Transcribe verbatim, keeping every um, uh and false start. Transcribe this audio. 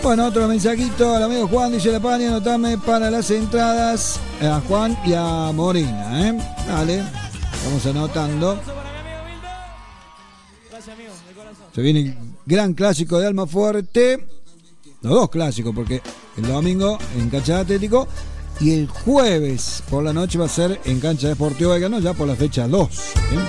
Bueno, otro mensajito al amigo Juan, dice la Pani, anotame para las entradas a Juan y a Morena, ¿eh? Dale, vamos anotando. Se viene el gran clásico de Almafuerte, los dos clásicos, porque el domingo en cancha de Atlético y el jueves por la noche va a ser en cancha de Sportivo Belgrano, ya por la fecha dos, ¿eh?